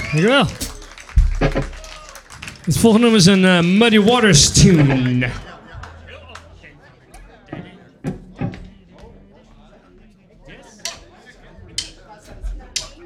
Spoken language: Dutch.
Dankjewel. Het volgende nummer is een Muddy Waters tune.